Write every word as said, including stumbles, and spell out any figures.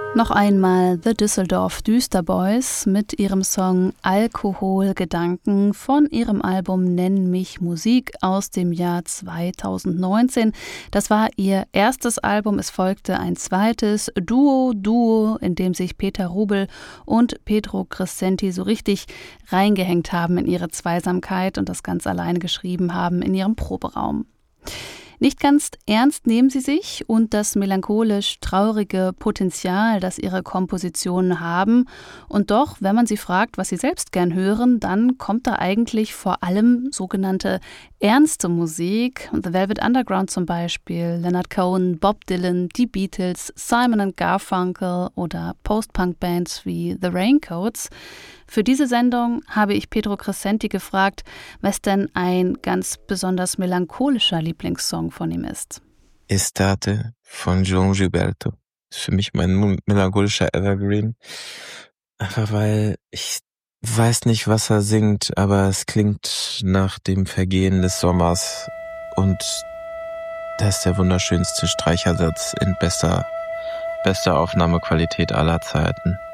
Noch einmal The Düsseldorf Düsterboys mit ihrem Song Alkoholgedanken von ihrem Album Nenn mich Musik aus dem Jahr zweitausendneunzehn. Das war ihr erstes Album. Es folgte ein zweites, Duo Duo, in dem sich Peter Rubel und Pedro Crescenti so richtig reingehängt haben in ihre Zweisamkeit und das ganz alleine geschrieben haben in ihrem Proberaum. Nicht ganz ernst nehmen sie sich und das melancholisch-traurige Potenzial, das ihre Kompositionen haben. Und doch, wenn man sie fragt, was sie selbst gern hören, dann kommt da eigentlich vor allem sogenannte ernste Musik. The Velvet Underground zum Beispiel, Leonard Cohen, Bob Dylan, die Beatles, Simon and Garfunkel oder Post-Punk-Bands wie The Raincoats. Für diese Sendung habe ich Pedro Crescenti gefragt, was denn ein ganz besonders melancholischer Lieblingssong von ihm ist. Estate von João Gilberto ist für mich mein melancholischer Evergreen. Einfach weil ich weiß nicht, was er singt, aber es klingt nach dem Vergehen des Sommers und das ist der wunderschönste Streichersatz in bester, bester Aufnahmequalität aller Zeiten.